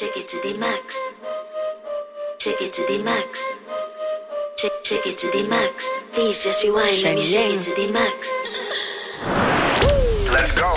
Shake it to the max. Shake it to the max. Shake it to the max. Please just rewind. Let me shake it to the max. Let's go.